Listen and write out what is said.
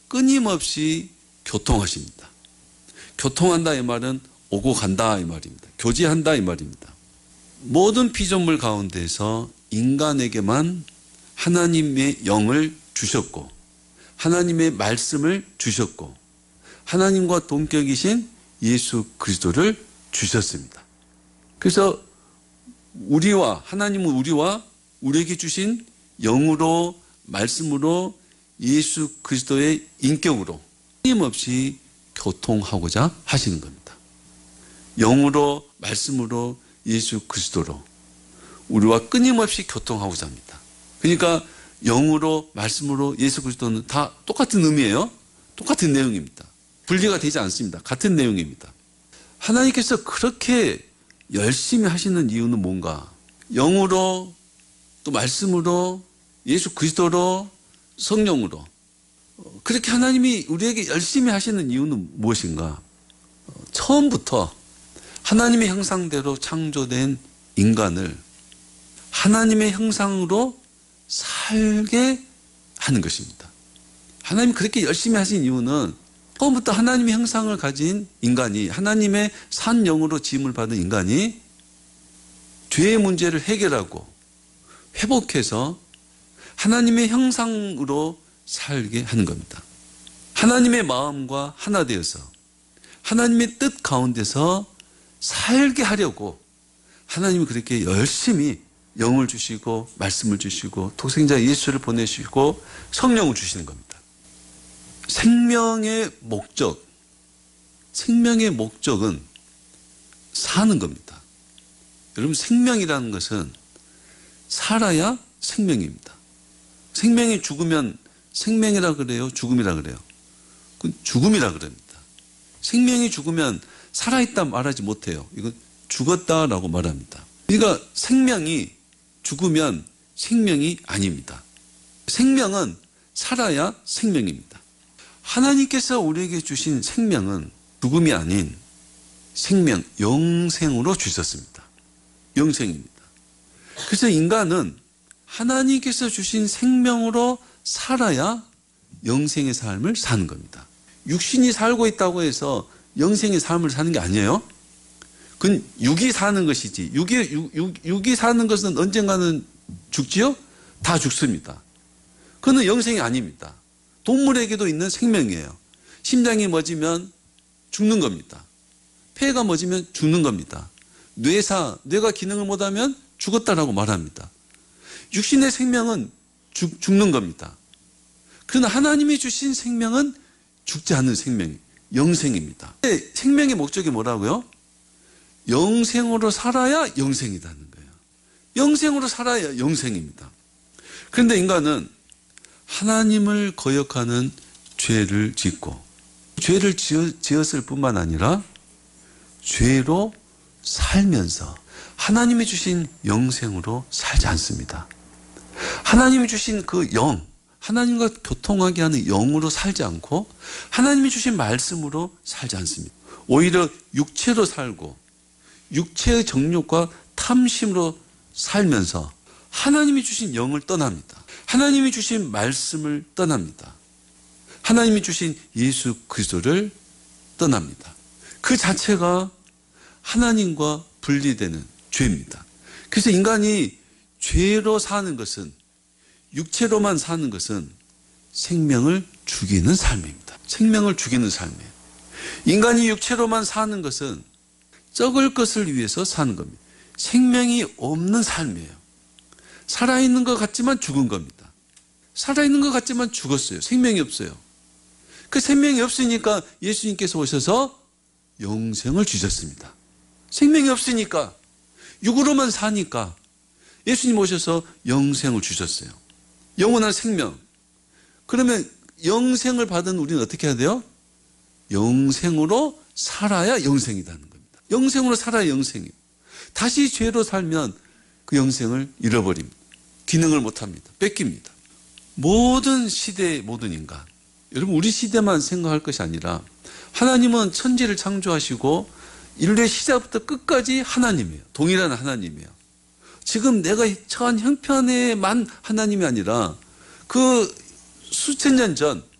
끊임없이 교통하십니다. 교통한다 이 말은 오고 간다 이 말입니다. 교제한다 이 말입니다. 모든 피조물 가운데서 인간에게만 하나님의 영을 주셨고 하나님의 말씀을 주셨고 하나님과 동격이신 예수 그리스도를 주셨습니다. 그래서 하나님은 우리에게 주신 영으로 말씀으로 예수 그리스도의 인격으로 끊임없이 교통하고자 하시는 겁니다. 영으로 말씀으로 예수 그리스도로 우리와 끊임없이 교통하고자 합니다. 그러니까 영으로 말씀으로 예수 그리스도는 다 똑같은 의미예요. 똑같은 내용입니다. 분리가 되지 않습니다. 같은 내용입니다. 하나님께서 그렇게 열심히 하시는 이유는 뭔가? 영으로 또 말씀으로 예수 그리스도로 성령으로 그렇게 하나님이 우리에게 열심히 하시는 이유는 무엇인가? 처음부터 하나님의 형상대로 창조된 인간을 하나님의 형상으로 살게 하는 것입니다. 하나님이 그렇게 열심히 하신 이유는 처음부터 하나님의 형상을 가진 인간이 하나님의 산 영으로 지음을 받은 인간이 죄의 문제를 해결하고 회복해서 하나님의 형상으로 살게 하는 겁니다. 하나님의 마음과 하나 되어서 하나님의 뜻 가운데서 살게 하려고 하나님이 그렇게 열심히 영을 주시고 말씀을 주시고 독생자 예수를 보내시고 성령을 주시는 겁니다. 생명의 목적은 사는 겁니다. 여러분 생명이라는 것은 살아야 생명입니다. 생명이 죽으면 생명이라 그래요? 죽음이라 그래요? 그건 죽음이라 그럽니다. 생명이 죽으면 살아있다 말하지 못해요. 이건 죽었다라고 말합니다. 그러니까 생명이 죽으면 생명이 아닙니다. 생명은 살아야 생명입니다. 하나님께서 우리에게 주신 생명은 죽음이 아닌 생명, 영생으로 주셨습니다. 영생입니다. 그래서 인간은 하나님께서 주신 생명으로 살아야 영생의 삶을 사는 겁니다. 육신이 살고 있다고 해서 영생의 삶을 사는 게 아니에요. 그건 육이 사는 것이지. 육이 사는 것은 언젠가는 죽지요? 다 죽습니다. 그건 영생이 아닙니다. 동물에게도 있는 생명이에요. 심장이 멎으면 죽는 겁니다. 폐가 멎으면 죽는 겁니다. 뇌가 기능을 못하면 죽었다라고 말합니다. 육신의 생명은 죽는 겁니다. 그러나 하나님이 주신 생명은 죽지 않는 생명, 영생입니다. 생명의 목적이 뭐라고요? 영생으로 살아야 영생이라는 거예요. 영생으로 살아야 영생입니다. 그런데 인간은 하나님을 거역하는 죄를 짓고 죄를 지었을 뿐만 아니라 죄로 살면서 하나님이 주신 영생으로 살지 않습니다. 하나님이 주신 그 영, 하나님과 교통하게 하는 영으로 살지 않고 하나님이 주신 말씀으로 살지 않습니다. 오히려 육체로 살고 육체의 정욕과 탐심으로 살면서 하나님이 주신 영을 떠납니다. 하나님이 주신 말씀을 떠납니다. 하나님이 주신 예수 그리스도를 떠납니다. 그 자체가 하나님과 분리되는 죄입니다. 그래서 인간이 죄로 사는 것은 육체로만 사는 것은 생명을 죽이는 삶입니다. 생명을 죽이는 삶이에요. 인간이 육체로만 사는 것은 썩을 것을 위해서 사는 겁니다. 생명이 없는 삶이에요. 살아있는 것 같지만 죽은 겁니다. 살아있는 것 같지만 죽었어요. 생명이 없어요. 그 생명이 없으니까 예수님께서 오셔서 영생을 주셨습니다. 생명이 없으니까 육으로만 사니까 예수님 오셔서 영생을 주셨어요. 영원한 생명. 그러면 영생을 받은 우리는 어떻게 해야 돼요? 영생으로 살아야 영생이라는 겁니다. 영생으로 살아야 영생이에요. 다시 죄로 살면 그 영생을 잃어버립니다. 기능을 못합니다. 뺏깁니다. 모든 시대의 모든 인간, 여러분 우리 시대만 생각할 것이 아니라 하나님은 천지를 창조하시고 인류의 시작부터 끝까지 하나님이에요. 동일한 하나님이에요. 지금 내가 처한 형편에만 하나님이 아니라 그 수천 년 전